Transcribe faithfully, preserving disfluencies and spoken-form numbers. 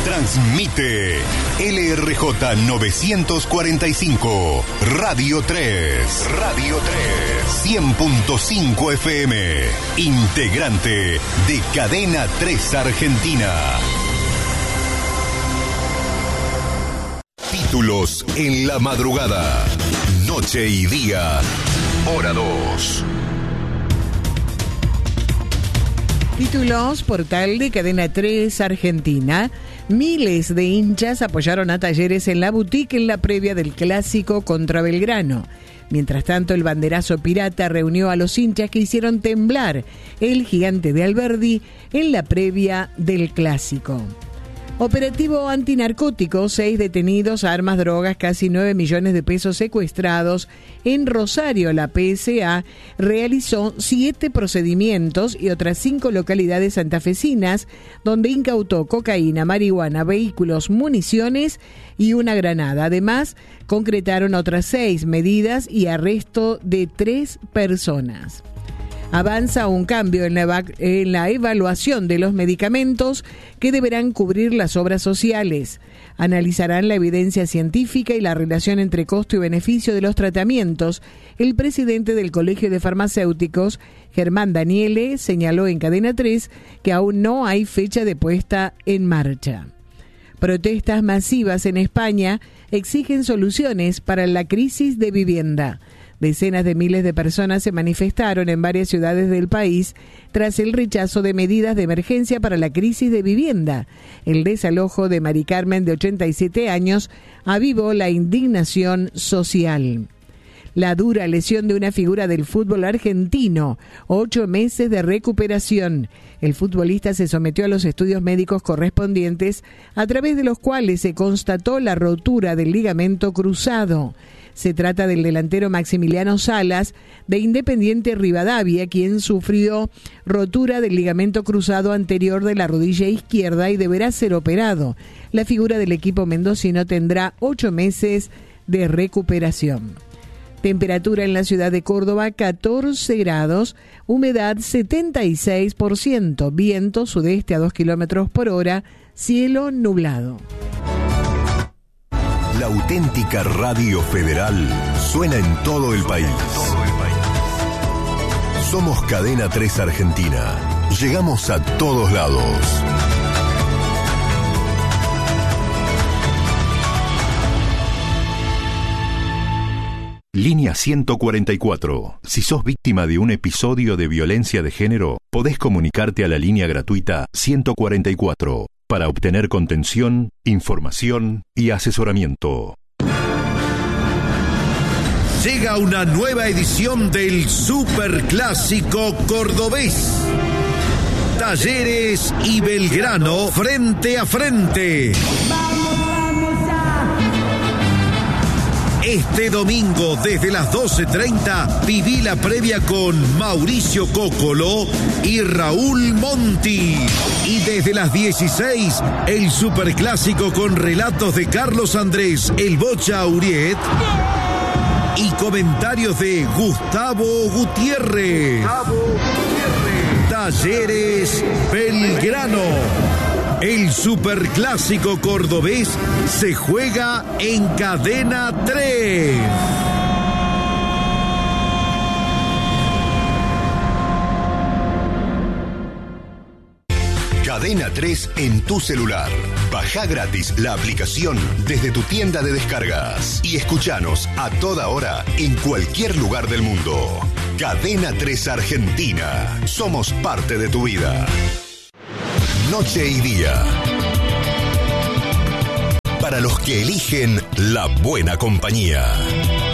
Transmite L R J novecientos cuarenta y cinco, Radio tres. Radio tres. cien punto cinco F M. Integrante de Cadena tres Argentina. Títulos en la madrugada. Noche y día. Hora dos. Títulos, portal de Cadena tres Argentina. Miles de hinchas apoyaron a Talleres en la boutique en la previa del clásico contra Belgrano. Mientras tanto, el banderazo pirata reunió a los hinchas que hicieron temblar el Gigante de Alberdi en la previa del clásico. Operativo antinarcótico, seis detenidos, armas, drogas, casi nueve millones de pesos secuestrados. En Rosario, la P S A realizó siete procedimientos y otras cinco localidades santafesinas, donde incautó cocaína, marihuana, vehículos, municiones y una granada. Además, concretaron otras seis medidas y arresto de tres personas. Avanza un cambio en la, eva- en la evaluación de los medicamentos que deberán cubrir las obras sociales. Analizarán la evidencia científica y la relación entre costo y beneficio de los tratamientos. El presidente del Colegio de Farmacéuticos, Germán Daniele, señaló en Cadena tres que aún no hay fecha de puesta en marcha. Protestas masivas en España exigen soluciones para la crisis de vivienda. Decenas de miles de personas se manifestaron en varias ciudades del país tras el rechazo de medidas de emergencia para la crisis de vivienda. El desalojo de Mari Carmen, de ochenta y siete años, avivó la indignación social. La dura lesión de una figura del fútbol argentino, ocho meses de recuperación. El futbolista se sometió a los estudios médicos correspondientes, a través de los cuales se constató la rotura del ligamento cruzado. Se trata del delantero Maximiliano Salas, de Independiente Rivadavia, quien sufrió rotura del ligamento cruzado anterior de la rodilla izquierda y deberá ser operado. La figura del equipo mendocino tendrá ocho meses de recuperación. Temperatura en la ciudad de Córdoba, catorce grados, humedad setenta y seis por ciento, viento sudeste a dos kilómetros por hora, cielo nublado. La auténtica Radio Federal suena en todo el país. Somos Cadena tres Argentina. Llegamos a todos lados. Línea ciento cuarenta y cuatro. Si sos víctima de un episodio de violencia de género, podés comunicarte a la línea gratuita ciento cuarenta y cuatro para obtener contención, información y asesoramiento. Llega una nueva edición del Superclásico Cordobés. Talleres y Belgrano frente a frente. Este domingo desde las doce treinta viví la previa con Mauricio Cóccolo y Raúl Monti. Y desde las dieciséis el Superclásico con relatos de Carlos Andrés El Bocha Uriet y comentarios de Gustavo Gutiérrez. Gustavo Gutiérrez. Talleres Belgrano. El Superclásico Cordobés se juega en Cadena tres. Cadena tres en tu celular. Bajá gratis la aplicación desde tu tienda de descargas y escuchanos a toda hora en cualquier lugar del mundo. Cadena tres Argentina. Somos parte de tu vida. Noche y día. Para los que eligen la buena compañía.